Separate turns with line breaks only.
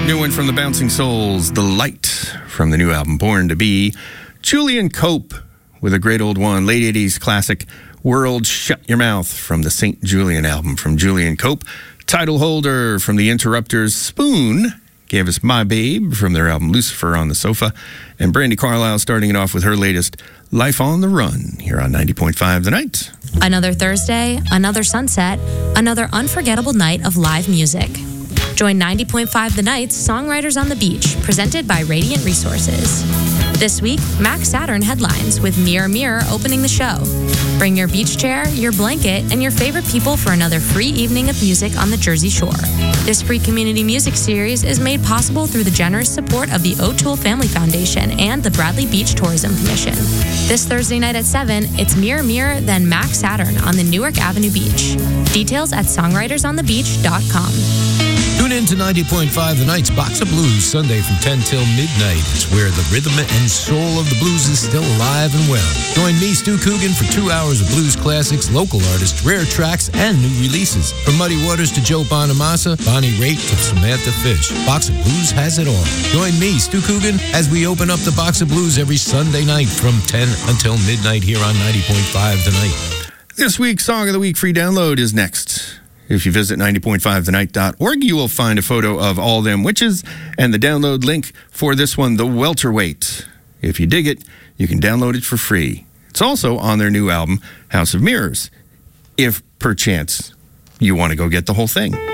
New one from the Bouncing Souls, The Light, from the new album Born to Be. Julian Cope with a great old one, late 80s classic, World Shut Your Mouth, from the St. Julian album from Julian Cope. Title holder from the Interrupters, Spoon, gave us My Babe from their album Lucifer on the Sofa. And Brandi Carlile starting it off with her latest, Life on the Run, here on 90.5 The Night.
Another Thursday, another sunset, another unforgettable night of live music. Join 90.5 The Night's Songwriters on the Beach, presented by Radiant Resources. This week, Max Saturn headlines with Mirror Mirror opening the show. Bring your beach chair, your blanket, and your favorite people for another free evening of music on the Jersey Shore. This free community music series is made possible through the generous support of the O'Toole Family Foundation and the Bradley Beach Tourism Commission. This Thursday night at 7, it's Mirror Mirror, then Max Saturn on the Newark Avenue Beach. Details at songwritersonthebeach.com.
Tune in to 90.5 The Night's Box of Blues, Sunday from 10 till midnight. It's where the rhythm and soul of the blues is still alive and well. Join me, Stu Coogan, for 2 hours of blues classics, local artists, rare tracks, and new releases. From Muddy Waters to Joe Bonamassa, Bonnie Raitt to Samantha Fish, Box of Blues has it all. Join me, Stu Coogan, as we open up the Box of Blues every Sunday night from 10 until midnight here on 90.5 The Night.
This week's Song of the Week free download is next. If you visit 90.5thenight.org, you will find a photo of All Them Witches and the download link for this one, The Welterweight. If you dig it, you can download it for free. It's also on their new album, House of Mirrors, if perchance you want to go get the whole thing.